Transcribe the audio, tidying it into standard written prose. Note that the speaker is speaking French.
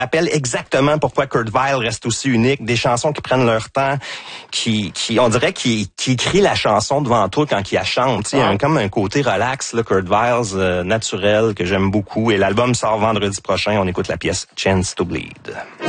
rappelle exactement pourquoi Kurt Weill reste aussi unique. Des chansons qui prennent leur temps, qui on dirait qui écrit la chanson devant toi quand il la chante. Il y a comme un côté relax, là, Kurt Weill, naturel, que j'aime beaucoup. Et l'album sort vendredi prochain. On écoute la pièce Chance to Bleed.